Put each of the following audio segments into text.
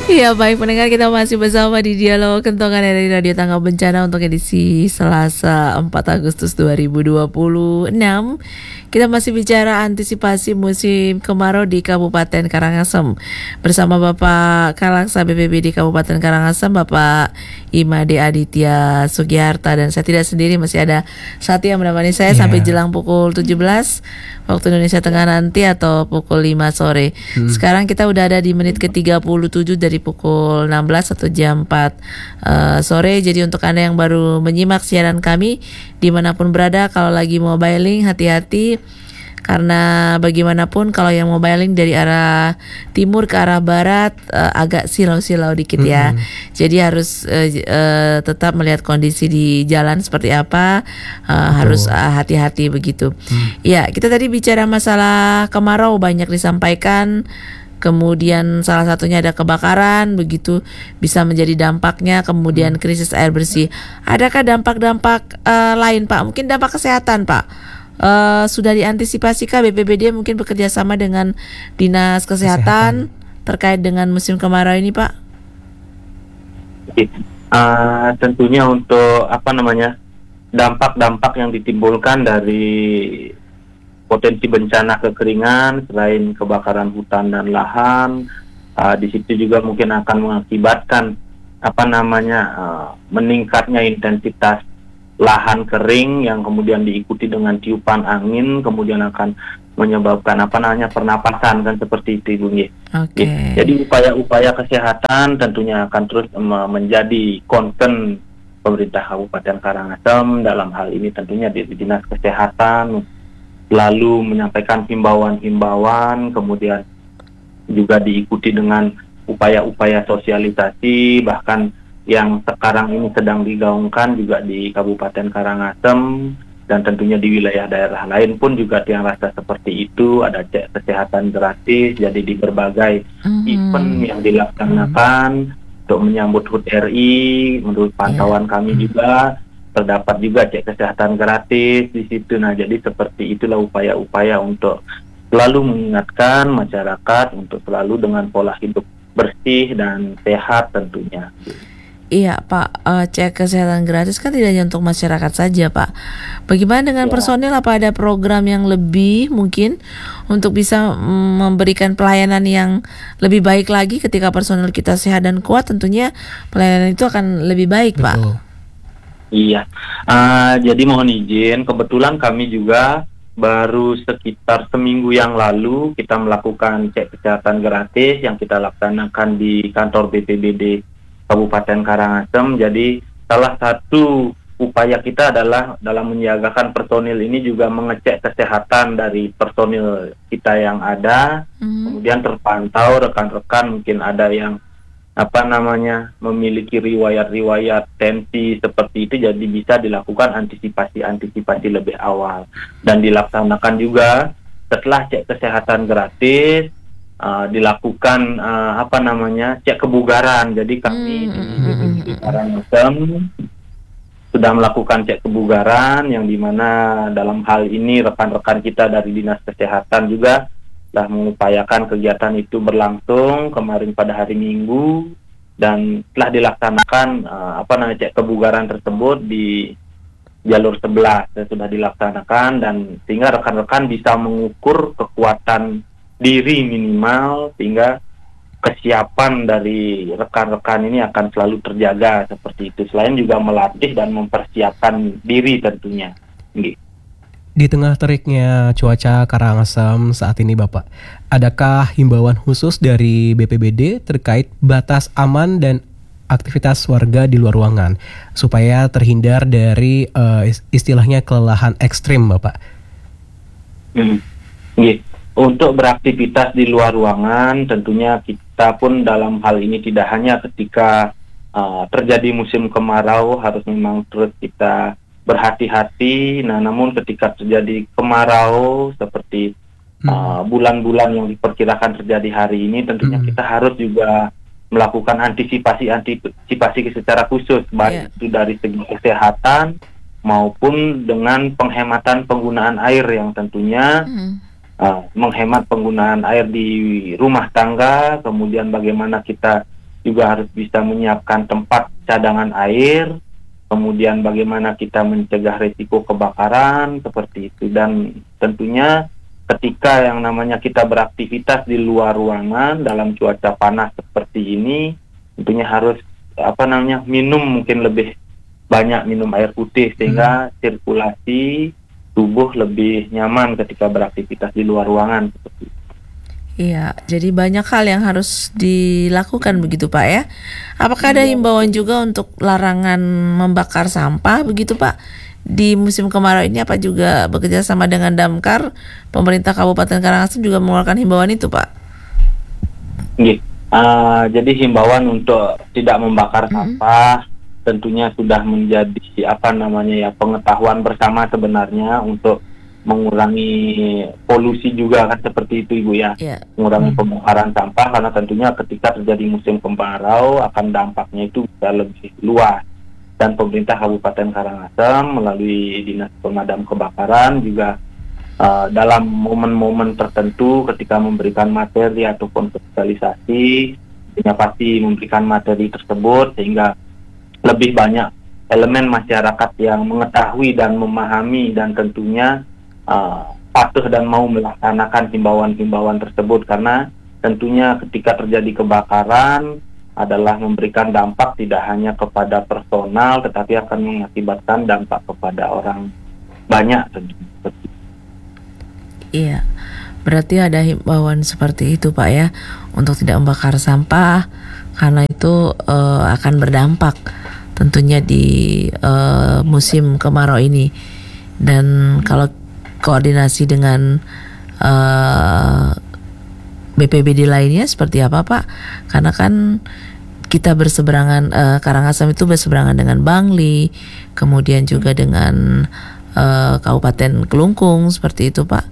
Iya baik pendengar, kita masih bersama di Dialog Kentongan dari Radio Tangga Bencana untuk edisi Selasa 4 Agustus 2026. Kita masih bicara antisipasi musim kemarau di Kabupaten Karangasem bersama Bapak Kalaksa BPBD Kabupaten Karangasem, Bapak Imade Aditya Sugiharta, dan saya tidak sendiri, masih ada Satya yang menemani saya sampai jelang pukul 17 waktu Indonesia Tengah nanti atau pukul 5 sore. Sekarang kita udah ada di menit ke-37 dari pukul 16 atau jam 4 sore. Jadi untuk Anda yang baru menyimak siaran kami dimanapun berada, kalau lagi mobiling hati-hati, karena bagaimanapun kalau yang mobiling dari arah timur ke arah barat agak silau-silau dikit ya. Jadi harus tetap melihat kondisi di jalan seperti apa, harus hati-hati begitu. Ya, kita tadi bicara masalah kemarau banyak disampaikan. Kemudian salah satunya ada kebakaran, begitu bisa menjadi dampaknya. Kemudian krisis air bersih. Adakah dampak-dampak lain, Pak? Mungkin dampak kesehatan, Pak. Sudah diantisipasikah BPBD mungkin bekerja sama dengan Dinas Kesehatan terkait dengan musim kemarau ini, Pak? Tentunya untuk dampak-dampak yang ditimbulkan dari potensi bencana kekeringan, selain kebakaran hutan dan lahan, di situ juga mungkin akan mengakibatkan meningkatnya intensitas lahan kering yang kemudian diikuti dengan tiupan angin, kemudian akan menyebabkan pernapasan kan, seperti itu, Ibu. Okay. Jadi upaya-upaya kesehatan tentunya akan terus menjadi concern pemerintah Kabupaten Karangasem. Dalam hal ini tentunya di Dinas Kesehatan lalu menyampaikan himbauan-himbauan, kemudian juga diikuti dengan upaya-upaya sosialisasi, bahkan yang sekarang ini sedang digaungkan juga di Kabupaten Karangasem, dan tentunya di wilayah daerah lain pun juga yang rasa seperti itu, ada cek kesehatan gratis. Jadi di berbagai event yang dilaksanakan untuk menyambut HUT RI, menurut pantauan kami juga terdapat juga cek kesehatan gratis di situ. Nah, jadi seperti itulah upaya-upaya untuk selalu mengingatkan masyarakat untuk selalu dengan pola hidup bersih dan sehat tentunya. Iya, Pak, cek kesehatan gratis kan tidak hanya untuk masyarakat saja, Pak. Bagaimana dengan personil? Apa ada program yang lebih mungkin untuk bisa memberikan pelayanan yang lebih baik lagi ketika personil kita sehat dan kuat? Tentunya pelayanan itu akan lebih baik, Pak. Iya, jadi mohon izin, kebetulan kami juga baru sekitar seminggu yang lalu kita melakukan cek kesehatan gratis yang kita laksanakan di kantor BPBD Kabupaten Karangasem. Jadi salah satu upaya kita adalah dalam menyiagakan personil ini juga mengecek kesehatan dari personil kita yang ada. Kemudian terpantau rekan-rekan mungkin ada yang memiliki riwayat-riwayat tensi seperti itu, jadi bisa dilakukan antisipasi lebih awal, dan dilaksanakan juga setelah cek kesehatan gratis dilakukan cek kebugaran. Jadi kami di Karangasem sudah melakukan cek kebugaran, yang dimana dalam hal ini rekan-rekan kita dari Dinas Kesehatan juga telah mengupayakan kegiatan itu berlangsung kemarin pada hari Minggu, dan telah dilaksanakan cek kebugaran tersebut di jalur 11 sudah dilaksanakan, dan sehingga rekan-rekan bisa mengukur kekuatan diri minimal, sehingga kesiapan dari rekan-rekan ini akan selalu terjaga seperti itu. Selain juga melatih dan mempersiapkan diri tentunya. Di tengah teriknya cuaca Karangasem saat ini, Bapak, adakah himbauan khusus dari BPBD terkait batas aman dan aktivitas warga di luar ruangan supaya terhindar dari istilahnya kelelahan ekstrim, Bapak? Untuk beraktivitas di luar ruangan, tentunya kita pun dalam hal ini tidak hanya ketika terjadi musim kemarau harus memang terus kita berhati-hati. Nah, namun ketika terjadi kemarau seperti bulan-bulan yang diperkirakan terjadi hari ini, tentunya kita harus juga melakukan antisipasi secara khusus, baik itu dari segi kesehatan maupun dengan penghematan penggunaan air, yang tentunya menghemat penggunaan air di rumah tangga, kemudian bagaimana kita juga harus bisa menyiapkan tempat cadangan air, kemudian bagaimana kita mencegah risiko kebakaran seperti itu. Dan tentunya ketika yang namanya kita beraktivitas di luar ruangan dalam cuaca panas seperti ini, tentunya harus minum mungkin lebih banyak, minum air putih sehingga sirkulasi tubuh lebih nyaman ketika beraktivitas di luar ruangan seperti itu. Iya, jadi banyak hal yang harus dilakukan begitu Pak ya. Apakah ada himbauan juga untuk larangan membakar sampah begitu Pak? Di musim kemarau ini apa juga bekerja sama dengan Damkar, pemerintah Kabupaten Karangasem juga mengeluarkan himbauan itu Pak? Jadi himbauan untuk tidak membakar sampah tentunya sudah menjadi pengetahuan bersama sebenarnya untuk mengurangi polusi juga kan seperti itu Ibu ya. Mengurangi pembakaran sampah karena tentunya ketika terjadi musim kemarau akan dampaknya itu bisa lebih luas. Dan pemerintah Kabupaten Karangasem melalui Dinas Pemadam Kebakaran juga dalam momen-momen tertentu ketika memberikan materi ataupun sosialisasi, pasti memberikan materi tersebut sehingga lebih banyak elemen masyarakat yang mengetahui dan memahami dan tentunya patuh dan mau melaksanakan himbauan-himbauan tersebut, karena tentunya ketika terjadi kebakaran adalah memberikan dampak tidak hanya kepada personal tetapi akan mengakibatkan dampak kepada orang banyak. Iya, berarti ada himbauan seperti itu Pak ya, untuk tidak membakar sampah karena itu akan berdampak tentunya di musim kemarau ini. Dan kalau koordinasi dengan BPBD lainnya seperti apa Pak? Karena kan kita berseberangan, Karangasem itu berseberangan dengan Bangli, kemudian juga dengan Kabupaten Kelungkung seperti itu Pak.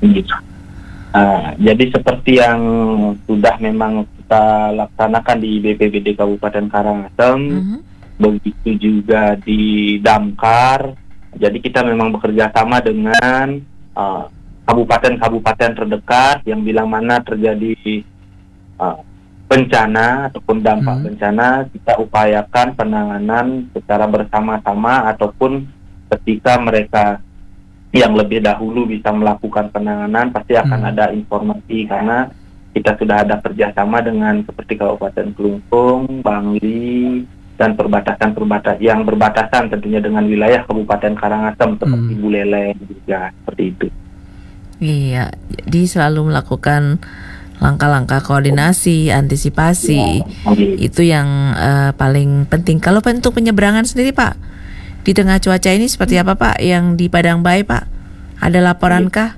Jadi seperti yang sudah memang kita laksanakan di BPBD Kabupaten Karangasem, begitu juga di Damkar. Jadi kita memang bekerja sama dengan kabupaten-kabupaten terdekat yang bila mana terjadi bencana ataupun dampak bencana, kita upayakan penanganan secara bersama-sama ataupun ketika mereka yang lebih dahulu bisa melakukan penanganan pasti akan ada informasi, karena kita sudah ada kerjasama dengan seperti Kabupaten Kelungkung, Bangli, dan perbatasan yang berbatasan tentunya dengan wilayah Kabupaten Karangasem seperti Buleleng juga seperti itu. Iya, jadi selalu melakukan langkah-langkah koordinasi, antisipasi, itu yang paling penting. Kalau untuk penyeberangan sendiri Pak, di tengah cuaca ini seperti apa Pak yang di Padang Bayi Pak? Ada laporankah?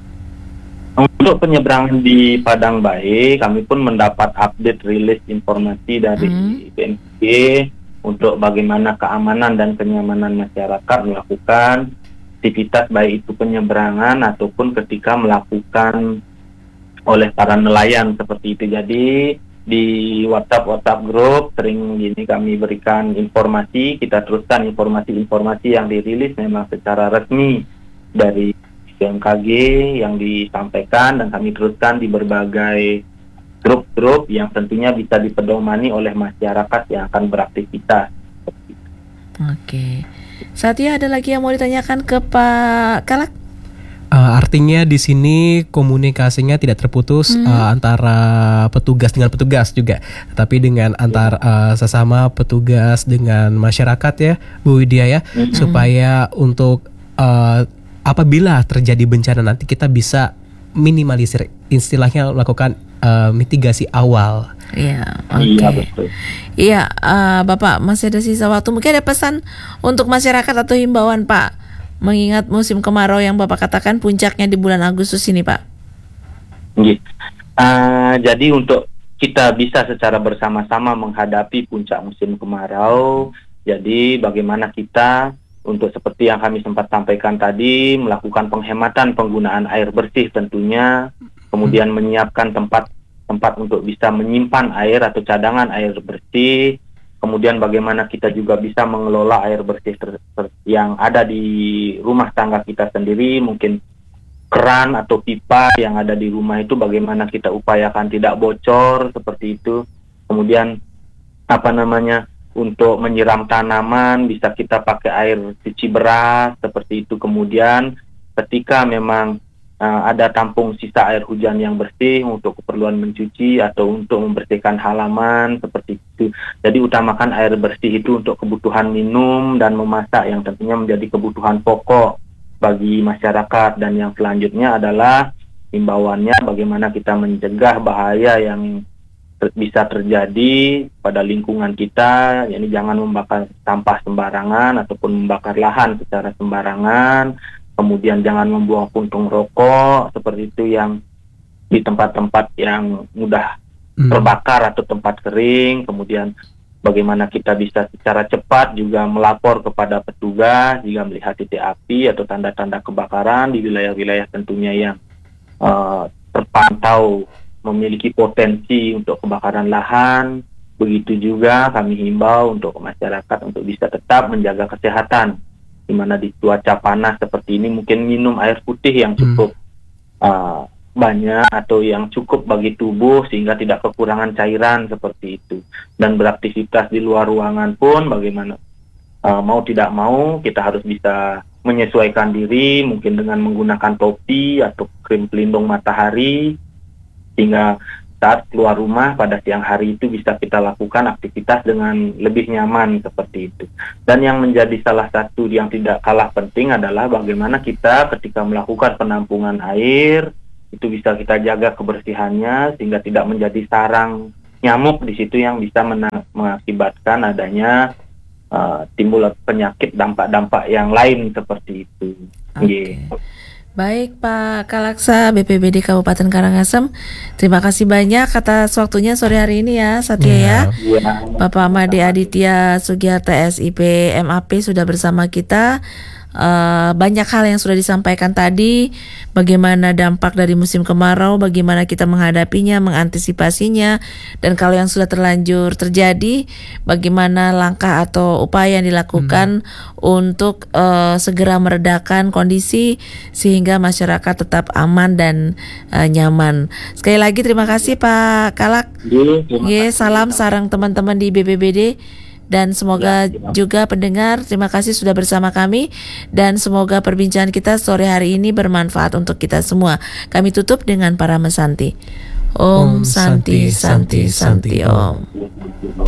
Untuk penyeberangan di Padang Bayi, kami pun mendapat update rilis informasi dari BNPB untuk bagaimana keamanan dan kenyamanan masyarakat melakukan aktivitas baik itu penyeberangan ataupun ketika melakukan oleh para nelayan seperti itu. Jadi di WhatsApp grup sering gini kami berikan informasi, kita teruskan informasi yang dirilis memang secara resmi dari BMKG yang disampaikan, dan kami teruskan di berbagai grup-grup yang tentunya bisa dipedomani oleh masyarakat yang akan beraktivitas. Oke. Satya, ada lagi yang mau ditanyakan ke Pak Kalak? Artinya di sini komunikasinya tidak terputus antara petugas dengan petugas juga, tapi dengan antar sesama petugas dengan masyarakat ya, Bu Widya ya, supaya untuk apabila terjadi bencana nanti kita bisa minimalisir, istilahnya melakukan mitigasi awal. Iya, oke. Iya, Bapak masih ada sisa waktu. Mungkin ada pesan untuk masyarakat atau himbauan Pak, mengingat musim kemarau yang Bapak katakan puncaknya di bulan Agustus ini Pak. Jadi untuk kita bisa secara bersama-sama menghadapi puncak musim kemarau, jadi bagaimana kita untuk seperti yang kami sempat sampaikan tadi, melakukan penghematan penggunaan air bersih tentunya, kemudian menyiapkan tempat untuk bisa menyimpan air atau cadangan air bersih, kemudian bagaimana kita juga bisa mengelola air bersih yang ada di rumah tangga kita sendiri, mungkin keran atau pipa yang ada di rumah itu bagaimana kita upayakan tidak bocor seperti itu, kemudian apa namanya, untuk menyiram tanaman bisa kita pakai air cuci beras seperti itu. Kemudian ketika memang ada tampung sisa air hujan yang bersih untuk keperluan mencuci atau untuk membersihkan halaman seperti itu. Jadi utamakan air bersih itu untuk kebutuhan minum dan memasak yang tentunya menjadi kebutuhan pokok bagi masyarakat. Dan yang selanjutnya adalah himbauannya bagaimana kita mencegah bahaya yang bisa terjadi pada lingkungan kita, yakni jangan membakar sampah sembarangan ataupun membakar lahan secara sembarangan. Kemudian jangan membuang puntung rokok seperti itu yang di tempat-tempat yang mudah terbakar atau tempat kering. Kemudian bagaimana kita bisa secara cepat juga melapor kepada petugas jika melihat titik api atau tanda-tanda kebakaran di wilayah-wilayah tentunya yang terpantau memiliki potensi untuk kebakaran lahan. Begitu juga kami himbau untuk masyarakat untuk bisa tetap menjaga kesehatan, di mana di cuaca panas seperti ini mungkin minum air putih yang cukup banyak atau yang cukup bagi tubuh sehingga tidak kekurangan cairan seperti itu. Dan beraktivitas di luar ruangan pun bagaimana mau tidak mau kita harus bisa menyesuaikan diri, mungkin dengan menggunakan topi atau krim pelindung matahari, sehingga saat keluar rumah pada siang hari itu bisa kita lakukan aktivitas dengan lebih nyaman seperti itu. Dan yang menjadi salah satu yang tidak kalah penting adalah bagaimana kita ketika melakukan penampungan air itu bisa kita jaga kebersihannya sehingga tidak menjadi sarang nyamuk di situ yang bisa mengakibatkan adanya timbul penyakit dampak-dampak yang lain seperti itu. Okay. Baik Pak Kalaksa BPBD Kabupaten Karangasem, terima kasih banyak atas waktunya sore hari ini ya Satya ya. Bapak Made Aditya Sugiharto SIP MAP sudah bersama kita. Banyak hal yang sudah disampaikan tadi, bagaimana dampak dari musim kemarau, bagaimana kita menghadapinya, mengantisipasinya, dan kalau yang sudah terlanjur terjadi, bagaimana langkah atau upaya yang dilakukan untuk segera meredakan kondisi sehingga masyarakat tetap aman dan nyaman. Sekali lagi terima kasih Pak Kalak. Salam sarang teman-teman di BPBD. Dan semoga juga pendengar, terima kasih sudah bersama kami. Dan semoga perbincangan kita sore hari ini bermanfaat untuk kita semua. Kami tutup dengan para mesanti. Om Santi Santi Santi Om.